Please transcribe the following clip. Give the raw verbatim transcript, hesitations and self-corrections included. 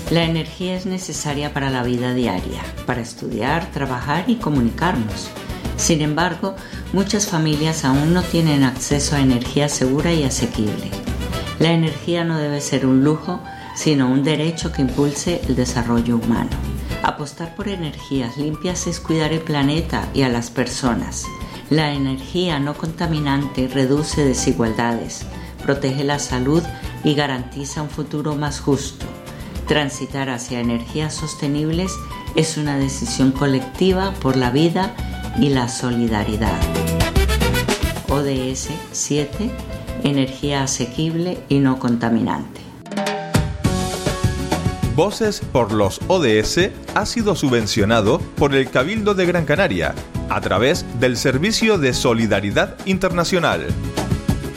La energía es necesaria para la vida diaria, para estudiar, trabajar y comunicarnos. Sin embargo, muchas familias aún no tienen acceso a energía segura y asequible. La energía no debe ser un lujo, sino un derecho que impulse el desarrollo humano. Apostar por energías limpias es cuidar el planeta y a las personas. La energía no contaminante reduce desigualdades, protege la salud y garantiza un futuro más justo. Transitar hacia energías sostenibles es una decisión colectiva por la vida y la solidaridad. O D S siete, energía asequible y no contaminante. Voces por los O D S ha sido subvencionado por el Cabildo de Gran Canaria a través del Servicio de Solidaridad Internacional.